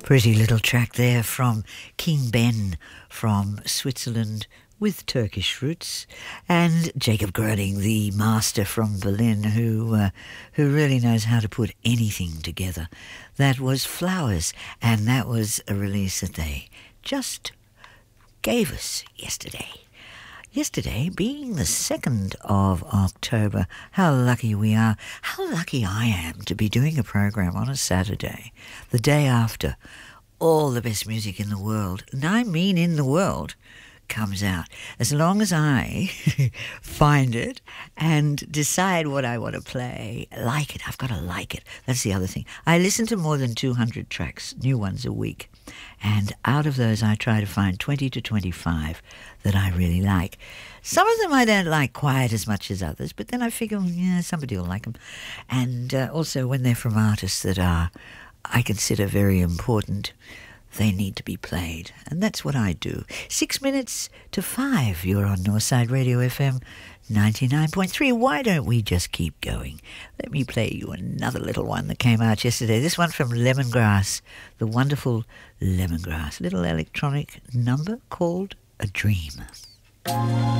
Pretty little track there from King Ben from Switzerland with Turkish roots, and Jacob Gröning, the master from Berlin, who really knows how to put anything together. That was Flowers, and that was a release that they just gave us yesterday. Yesterday being the 2nd of October, how lucky we are, how lucky I am to be doing a program on a Saturday, the day after all the best music in the world, and I mean in the world, comes out. As long as I find it and decide what I want to play, like it, I've got to like it. That's the other thing. I listen to more than 200 tracks, new ones a week, and out of those I try to find 20 to 25 that I really like. Some of them I don't like quite as much as others, but then I figure, yeah, somebody will like them. And also when they're from artists that I consider very important, they need to be played, and that's what I do. 6 minutes to 5, you're on Northside Radio FM 99.3. Why don't we just keep going? Let me play you another little one that came out yesterday. This one from Lemongrass, the wonderful Lemongrass. Little electronic number called A Dream.